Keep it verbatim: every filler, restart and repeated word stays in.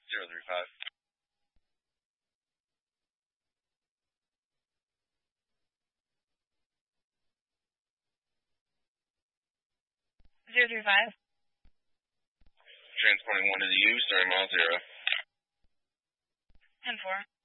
zero three five. zero three five. Transporting one to the U, starting mile zero. ten four.